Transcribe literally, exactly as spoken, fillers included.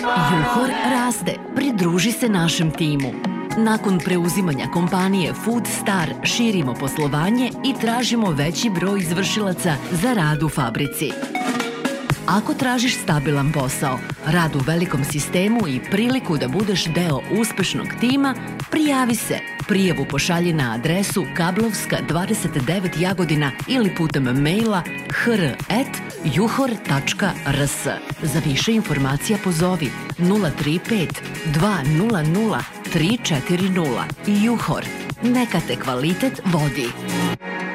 Juhor raste, pridruži se našem timu. Nakon preuzimanja kompanije Food Star širimo poslovanje i tražimo veći broj izvršilaca za rad u fabrici. Ako tražiš stabilan posao, rad u velikom sistemu i priliku da budeš deo uspešnog tima, prijavi se. Prijavu pošalji na adresu Kablovska dvadeset devet Jagodina ili putem maila h r at juhor tačka r s. Za više informacija pozovi nula tri pet dva nula nula tri četiri nula. Juhor. Neka te kvalitet vodi.